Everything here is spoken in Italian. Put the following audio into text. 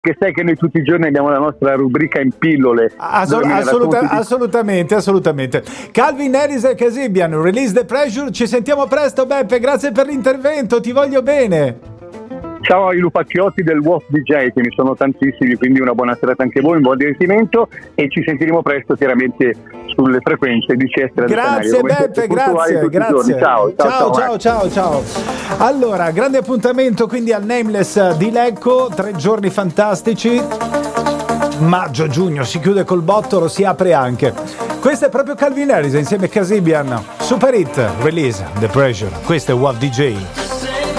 che sai che noi tutti i giorni abbiamo la nostra rubrica in pillole. Assolutamente. Calvin Harris e Kasabian, Release the Pressure. Ci sentiamo presto, Beppe, grazie per l'intervento, ti voglio bene. Ciao ai lupacchiotti del WOF DJ, che ne sono tantissimi, quindi una buona serata anche a voi, un buon divertimento e ci sentiremo presto chiaramente sulle frequenze di CS. Grazie Beppe, grazie. Ciao. Allora, grande appuntamento quindi al Nameless di Lecco, 3 giorni fantastici. Maggio, giugno si chiude col bottolo, si apre anche. Questo è proprio Calvin Harris insieme a Kasabian. Super hit, Release the Pressure. Questo è WOF DJ.